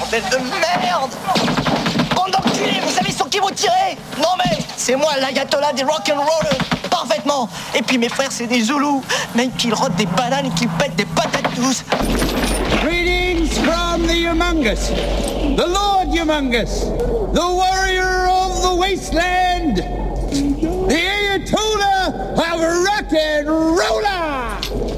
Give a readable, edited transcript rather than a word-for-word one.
bordel de merde! Bande d'enculés, vous savez sur qui vous tirez? Non mais, c'est moi l'ayatollah des rock'n'rollers, parfaitement! Et puis mes frères, c'est des Zoulous, même qu'ils rotent des bananes et qu'ils pètent des patates douces! Greetings from the Humongous, the Lord Humongous, the warrior of the wasteland, the Ayatollah of rock and